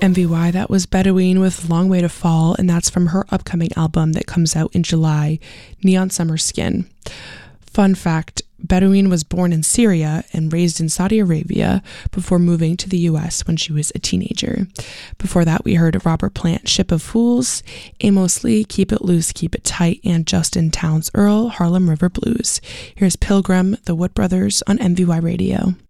MVY, that was Bedouine with Long Way to Fall, and that's from her upcoming album that comes out in July, Neon Summer Skin. Fun fact, Bedouine was born in Syria and raised in Saudi Arabia before moving to the US when she was a teenager. Before that, we heard Robert Plant, Ship of Fools, Amos Lee, Keep It Loose, Keep It Tight, and Justin Townes Earl, Harlem River Blues. Here's Pilgrim, the Wood Brothers on MVY Radio.